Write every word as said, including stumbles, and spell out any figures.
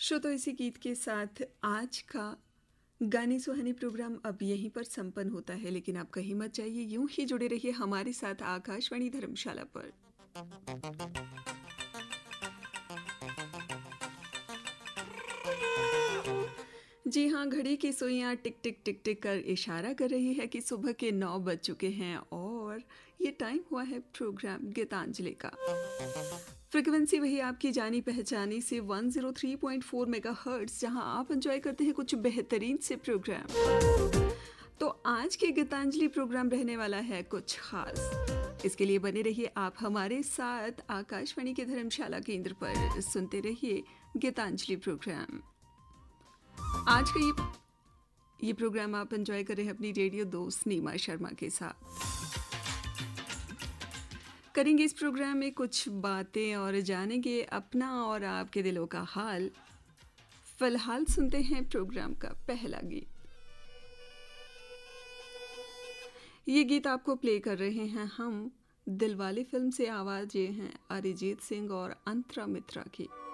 Show तो इसी गीत के साथ आज का गाने सुहाने प्रोग्राम अब यहीं पर संपन्न होता है, लेकिन आप कहीं मत जाइए, यूं ही जुड़े रहिए हमारे साथ आकाशवाणी धर्मशाला पर। जी हाँ, घड़ी की सुइयां टिक टिक टिक टिक कर इशारा कर रही है कि सुबह के नौ बज चुके हैं और ये टाइम हुआ है प्रोग्राम गीतांजलि का। फ्रीक्वेंसी वही आपकी जानी पहचानी से एक सौ तीन पॉइंट चार मेगाहर्ट्ज़, जहां आप एंजॉय करते हैं कुछ बेहतरीन से प्रोग्राम। तो आज के गीतांजलि प्रोग्राम रहने वाला है कुछ खास। इसके लिए बने रहिए आप हमारे साथ आकाशवाणी के धर्मशाला केंद्र पर, सुनते रहिए गीतांजलि प्रोग्राम। आज का ये ये प्रोग्राम आप एंजॉय कर रहे हैं अपनी रेडियो दोस्त नीमा शर्मा के साथ। करेंगे इस प्रोग्राम में कुछ बातें और जानेंगे अपना और आपके दिलों का हाल। फिलहाल सुनते हैं प्रोग्राम का पहला गीत। ये गीत आपको प्ले कर रहे हैं हम दिलवाले फिल्म से। आवाज़ ये हैं अरिजीत सिंह और अंतरा मित्रा की।